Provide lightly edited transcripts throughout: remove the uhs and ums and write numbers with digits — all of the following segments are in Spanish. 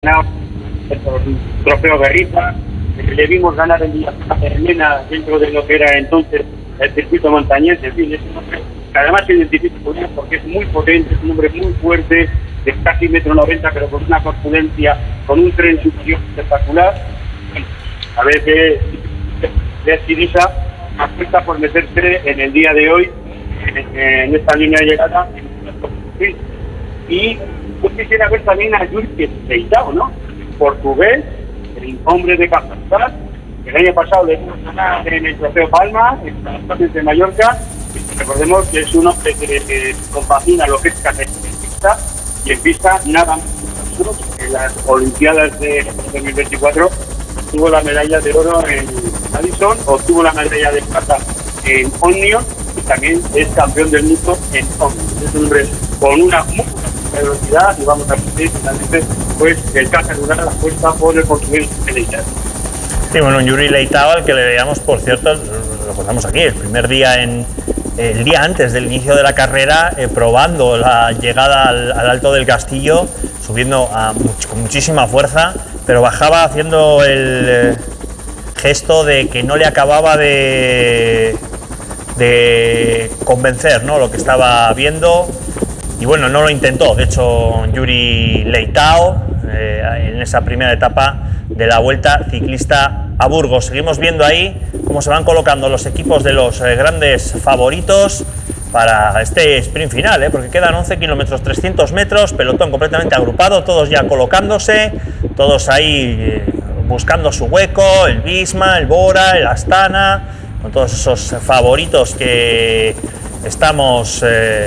ganado el trofeo Guerrita, le vimos ganar el día de Mena dentro de lo que era entonces el circuito montañés. En fin, es un hombre que además se identifica con él porque es muy potente, es un hombre muy fuerte, de casi 1,90 m, pero con una corpulencia, con un tren superior espectacular. A ver qué Siriza apuesta por meterse en el día de hoy en esta línea de llegada. Y yo quisiera ver también a Yuri Leitao, ¿no? Portugués, el hombre de Kazajstán. El año pasado le dimos ganar en el Trofeo Palma, en las Cortes de Mallorca. Recordemos que es un hombre que compagina lo que es carretera y en pista nada más. En las Olimpiadas de 2024 obtuvo la medalla de oro en Addison, obtuvo la medalla de plata en Omnium y también es campeón del mundo en Omnium. Es un hombre con una muy buena velocidad y vamos a ver finalmente pues el caza rural apuesta por el portugués Leitao. Sí, bueno, un Yuri Leitao al que le veíamos, por cierto, lo contamos aquí, el primer día el día antes del inicio de la carrera, probando la llegada al Alto del Castillo, subiendo con muchísima fuerza, pero bajaba haciendo el gesto de que no le acababa de convencer, ¿no?, lo que estaba viendo. Y bueno, no lo intentó, de hecho, Yuri Leitao en esa primera etapa de la Vuelta Ciclista a Burgos. Seguimos viendo ahí cómo se van colocando los equipos de los grandes favoritos para este sprint final, porque quedan 11 kilómetros, 300 metros, pelotón completamente agrupado, todos ya colocándose, todos ahí buscando su hueco, el Visma, el Bora, el Astana, con todos esos favoritos que estamos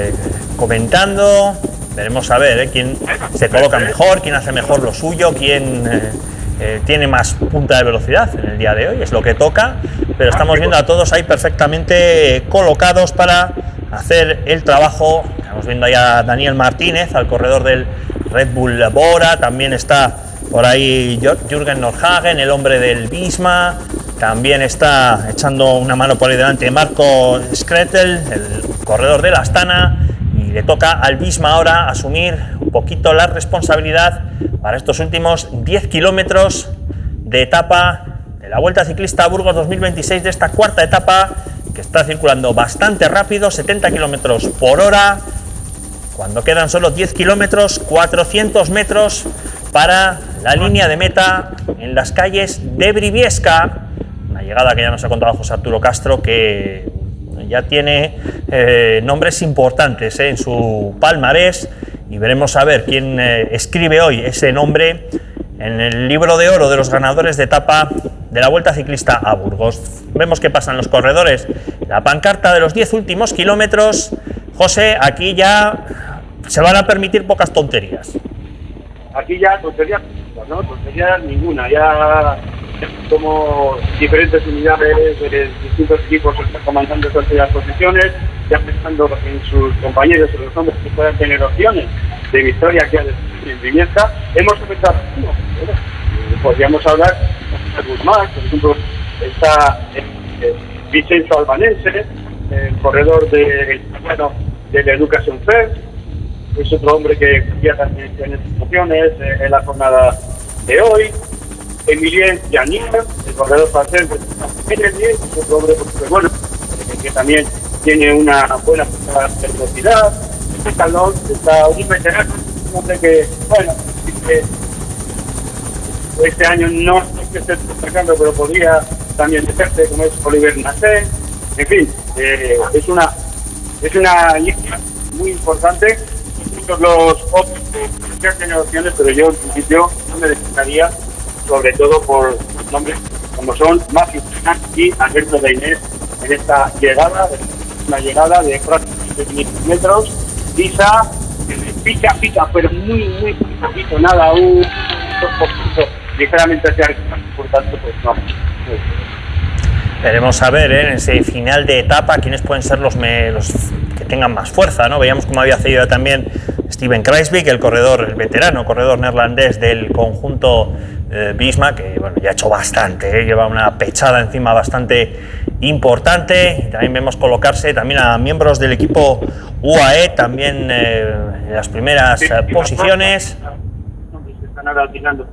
comentando. Veremos a ver quién se coloca mejor, quién hace mejor lo suyo, quién tiene más punta de velocidad en el día de hoy, es lo que toca, pero estamos viendo a todos ahí perfectamente colocados para hacer el trabajo. Estamos viendo ahí a Daniel Martínez, al corredor del Red Bull Bora, también está por ahí Jürgen Nordhagen, el hombre del Visma, también está echando una mano por ahí delante Marco Skrettel, el corredor del Astana, y le toca al Visma ahora asumir un poquito la responsabilidad para estos últimos 10 kilómetros de etapa de la Vuelta Ciclista a Burgos 2026, de esta cuarta etapa que está circulando bastante rápido, 70 kilómetros por hora, cuando quedan solo 10 kilómetros, 400 metros para la línea de meta en las calles de Briviesca, una llegada que ya nos ha contado José Arturo Castro, que ya tiene nombres importantes en su palmarés, y veremos a ver quién escribe hoy ese nombre en el libro de oro de los ganadores de etapa de la Vuelta Ciclista a Burgos. Vemos que pasan los corredores, la pancarta de los 10 últimos kilómetros. José, aquí ya se van a permitir pocas tonterías. Aquí ya tonterías, ¿no? Tonterías ninguna, ya como diferentes unidades de distintos equipos están comandando todas las posiciones, ya pensando en sus compañeros, en los hombres que puedan tener opciones de victoria aquí en Briviesca. Hemos empezado, podríamos hablar de Guzmán, por ejemplo, está Vincenzo Albanense, el corredor del Education First, es otro hombre que ya también tiene situaciones en la jornada de hoy. Emilien Janier, el corredor francés de es otro hombre bueno, que también tiene una buena velocidad. Está un veterano, un hombre que, bueno, este año no es que esté destacando, pero podría también meterse, como es Oliver Nassen. En fin, es una línea muy importante. Muchos los otros que han tenido opciones, pero yo en principio no me destacaría, sobre todo por nombres como son Matthew y Alberto de Inés en esta llegada, una llegada de prácticamente 500 metros. Pisa, pica, pero muy poquito, nada, un 2% ligeramente hacia arriba, por tanto, pues no. Veremos a ver en ese final de etapa quiénes pueden ser los que tengan más fuerza, ¿no? Veíamos cómo había cedido también Steven Kruijswijk, el veterano corredor neerlandés del conjunto Visma, que bueno, ya ha hecho bastante, lleva una pechada encima bastante importante. Y también vemos colocarse también a miembros del equipo UAE también en las primeras posiciones. ganar al final